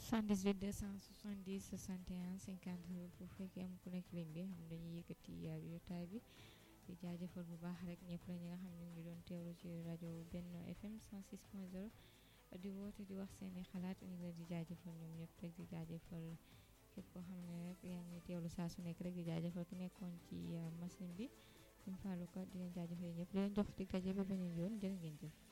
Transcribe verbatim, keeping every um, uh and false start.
soixante-dix-huit deux cent soixante-dix soixante et un cinquante bu fekkee am ku nekk ligne bi xam dañuy yëkkati jotaay bi di jaajëfal bu baax rek ñëpp la ñi nga xam ne ñu ngi doon teewlu ci rajo Benno F M cent six point zéro di woote di wax seeni xalaat ñu ngi leen di jaajëfal ñoom ñëpp rek di jaajëfal képp koo xam ne rek yaa ngi teewlu saa su nekk rek di jaajëfal ku nekkoon ci machine bi suñu fàllu ko di leen jaajëfal ñëpp di leen jox dig daje ba beneen yoon jërë ngeen jëf